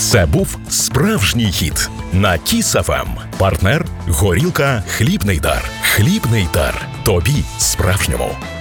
Це був справжній хіт на Кіс ФМ. Партнер – горілка «Хлібний дар». «Хлібний дар» – тобі справжньому.